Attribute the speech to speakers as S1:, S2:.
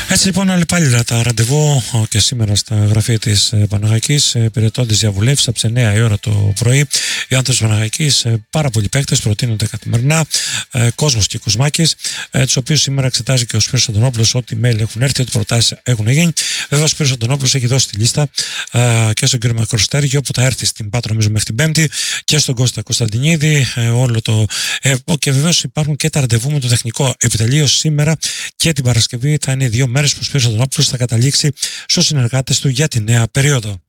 S1: Έτσι λοιπόν, αλλεπάλληλα τα ραντεβού και σήμερα στα γραφεία της Παναχαϊκής, υπηρετώντας διαβουλεύσεις από τις 9 η ώρα το πρωί. Οι άνθρωποι της Παναχαϊκής, πάρα πολλοί παίκτες προτείνονται καθημερινά, Κόσμος και Κουσμάκης, τους οποίους σήμερα εξετάζει και ο Σπύρος Αντωνόπουλος ό,τι mail έχουν έρθει, ό,τι προτάσεις έχουν γίνει. Βέβαια, ο Σπύρος Αντωνόπουλος έχει δώσει τη λίστα και στον κύριο Μακροστέργιο που θα έρθει στην Πάτρα, νομίζω, μέχρι την Πέμπτη, και στον Κώστα Κωνσταντινίδη. Και βεβαίως υπάρχουν και τα ραντεβού με το τεχνικό επιτελείο σήμερα και την Παρασκευή. Θα είναι 2 μέρες που ο Σπύρος Αντωνόπουλος θα καταλήξει στους συνεργάτες του για τη νέα περίοδο.